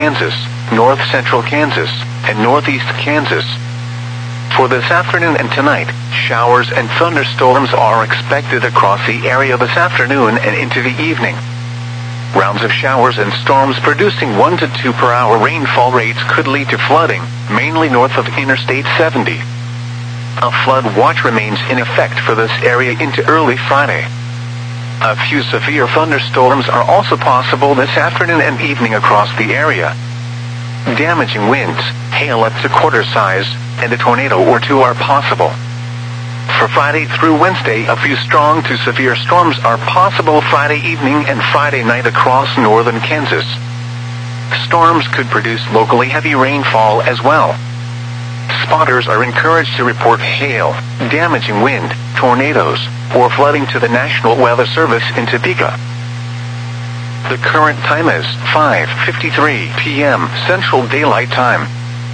Kansas, north central Kansas, and northeast Kansas. For this afternoon and tonight, showers and thunderstorms are expected across the area this afternoon and into the evening. Rounds of showers and storms producing 1 to 2 per hour rainfall rates could lead to flooding, mainly north of Interstate 70. A flood watch remains in effect for this area into early Friday. A few severe thunderstorms are also possible this afternoon and evening across the area. Damaging winds, hail up to quarter size, and a tornado or two are possible. For Friday through Wednesday, a few strong to severe storms are possible Friday evening and Friday night across northern Kansas. Storms could produce locally heavy rainfall as well. Spotters are encouraged to report hail, damaging wind, tornadoes, or flooding to the National Weather Service in Topeka. The current time is 5:53 p.m. Central Daylight Time.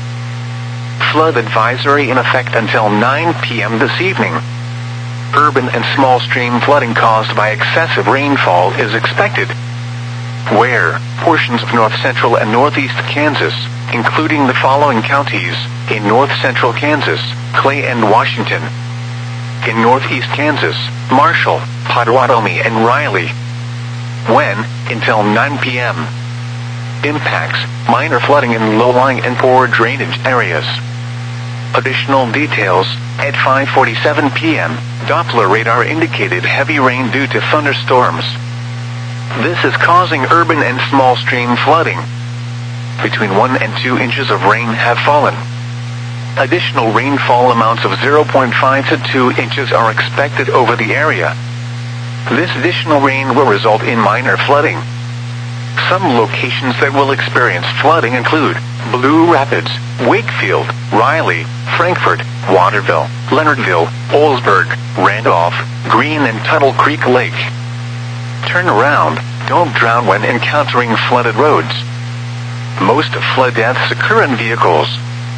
Flood advisory in effect until 9 p.m. this evening. Urban and small stream flooding caused by excessive rainfall is expected. Where portions of north central and northeast Kansas, including the following counties: in north central Kansas, Clay and Washington; in northeast Kansas, Marshall, Pottawatomie, and Riley. When, until 9 p.m. Impacts: minor flooding in low-lying and poor drainage areas. Additional details: at 5:47 p.m., Doppler radar indicated heavy rain due to thunderstorms. This is causing urban and small stream flooding. Between 1 and 2 inches of rain have fallen. Additional rainfall amounts of 0.5 to 2 inches are expected over the area. This additional rain will result in minor flooding. Some locations that will experience flooding include Blue Rapids, Wakefield, Riley, Frankfort, Waterville, Leonardville, Olsburg, Randolph, Green, and Tuttle Creek Lake. Turn around, don't drown when encountering flooded roads. Most flood deaths occur in vehicles.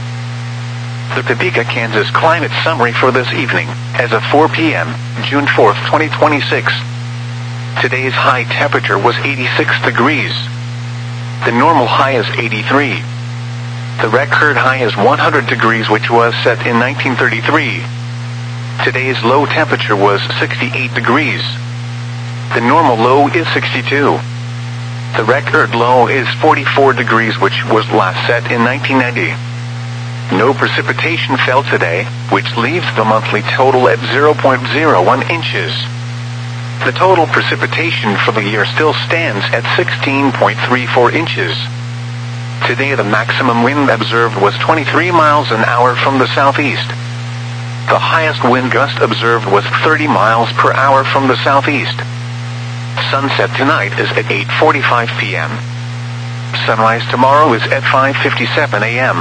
The Topeka, Kansas climate summary for this evening, as of 4 p.m., June 4, 2026. Today's high temperature was 86 degrees. The normal high is 83. The record high is 100 degrees, which was set in 1933. Today's low temperature was 68 degrees. The normal low is 62. The record low is 44 degrees, which was last set in 1990. No precipitation fell today, which leaves the monthly total at 0.01 inches. The total precipitation for the year still stands at 16.34 inches. Today the maximum wind observed was 23 miles an hour from the southeast. The highest wind gust observed was 30 miles per hour from the southeast. Sunset tonight is at 8:45 p.m. Sunrise tomorrow is at 5:57 a.m.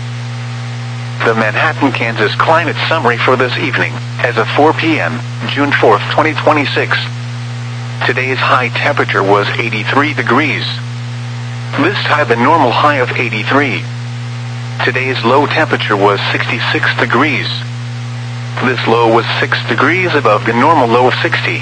The Manhattan, Kansas climate summary for this evening, as of 4 p.m., June 4, 2026. Today's high temperature was 83 degrees. This tied the normal high of 83. Today's low temperature was 66 degrees. This low was 6 degrees above the normal low of 60.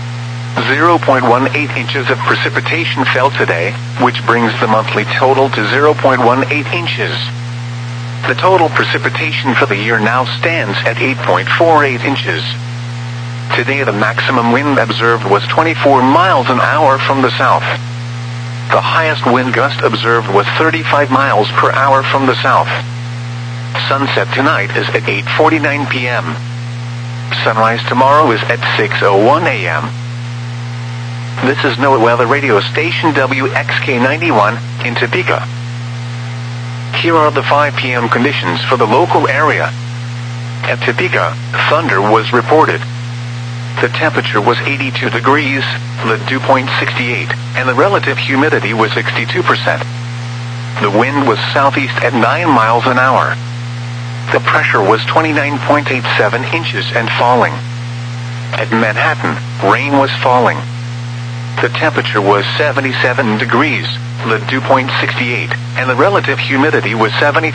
0.18 inches of precipitation fell today, which brings the monthly total to 0.18 inches. The total precipitation for the year now stands at 8.48 inches. Today the maximum wind observed was 24 miles an hour from the south. The highest wind gust observed was 35 miles per hour from the south. Sunset tonight is at 8:49 p.m. Sunrise tomorrow is at 6:01 a.m. This is NOAA Weather Radio Station WXK91 in Topeka. Here are the 5 p.m. conditions for the local area. At Topeka, thunder was reported. The temperature was 82 degrees, the dew point 68, and the relative humidity was 62%. The wind was southeast at 9 miles an hour. The pressure was 29.87 inches and falling. At Manhattan, rain was falling. The temperature was 77 degrees, the dew point 68, and the relative humidity was 73%.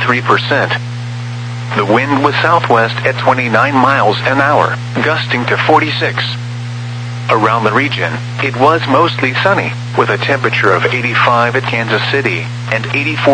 The wind was southwest at 29 miles an hour, gusting to 46. Around the region, it was mostly sunny, with a temperature of 85 at Kansas City and 84